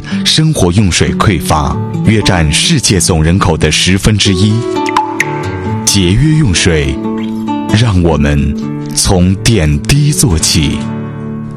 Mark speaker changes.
Speaker 1: 生活用水匮乏，约占世界总人口的1/10。节约用水，让我们从点滴做起。